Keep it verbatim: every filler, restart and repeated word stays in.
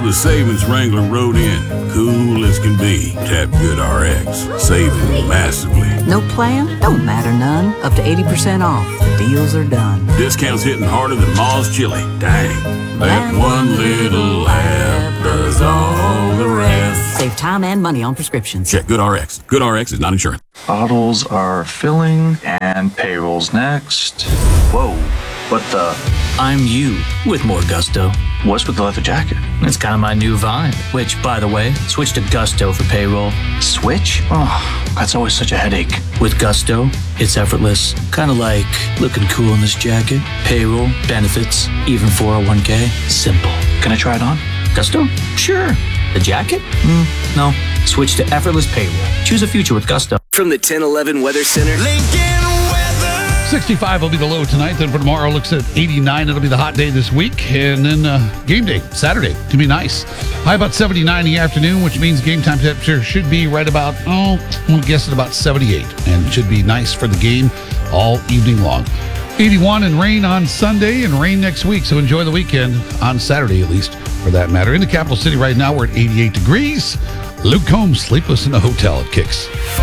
the savings Wrangler rode in. Cool as can be. Tap GoodRx. Saving massively. No plan? Don't matter none. Up to eighty percent off. The deals are done. Discounts hitting harder than Ma's chili. Dang. That one little app does all the rest. Save time and money on prescriptions. Check GoodRx. GoodRx is not insurance. Bottles are filling and payroll's next. Whoa, what the? I'm you with more gusto. What's with the leather jacket? It's kind of my new vibe. Which, by the way, switch to Gusto for payroll. Switch? Oh, that's always such a headache. With Gusto, it's effortless. Kind of like looking cool in this jacket. Payroll, benefits, even four oh one k. Simple. Can I try it on? Gusto? Sure. The jacket? Mm, no. Switch to effortless payroll. Choose a future with Gusto. From the ten eleven Weather Center. Lincoln weather. sixty-five will be the low tonight. Then for tomorrow, looks at eighty-nine. It'll be the hot day this week. And then uh, game day, Saturday, to be nice. High about seventy-nine in the afternoon, which means game time temperature should be right about, oh, I'm guessing about seventy-eight. And it should be nice for the game all evening long. eighty-one and rain on Sunday and rain next week. So enjoy the weekend on Saturday, at least, for that matter. In the capital city right now, we're at eighty-eight degrees. Luke Combs sleepless in the hotel at Kicks.